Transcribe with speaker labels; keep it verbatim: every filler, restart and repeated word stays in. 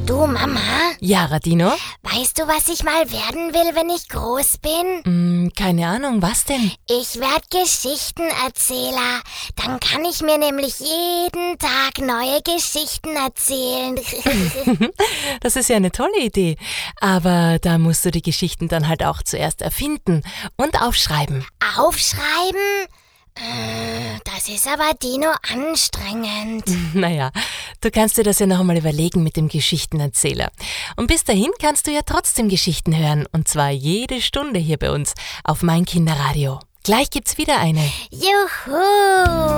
Speaker 1: Du, Mama?
Speaker 2: Ja, Radino?
Speaker 1: Weißt du, was ich mal werden will, wenn ich groß bin?
Speaker 2: Hm, keine Ahnung, was denn?
Speaker 1: Ich werd Geschichtenerzähler. Dann kann ich mir nämlich jeden Tag neue Geschichten erzählen.
Speaker 2: Das ist ja eine tolle Idee. Aber da musst du die Geschichten dann halt auch zuerst erfinden und aufschreiben.
Speaker 1: Aufschreiben? Das ist aber, Dino, anstrengend.
Speaker 2: Naja, du kannst dir das ja noch einmal überlegen mit dem Geschichtenerzähler. Und bis dahin kannst du ja trotzdem Geschichten hören. Und zwar jede Stunde hier bei uns auf Mein Kinderradio. Gleich gibt's wieder eine.
Speaker 1: Juhu!